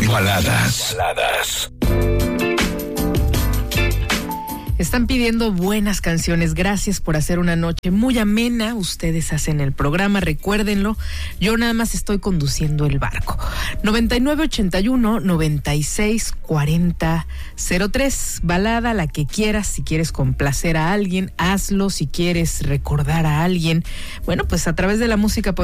Baladas. Están pidiendo buenas canciones. Gracias por hacer una noche muy amena. Ustedes hacen el programa, recuérdenlo. Yo nada más estoy conduciendo el barco. 9981-964003. Balada, la que quieras. Si quieres complacer a alguien, hazlo. Si quieres recordar a alguien, bueno, pues a través de la música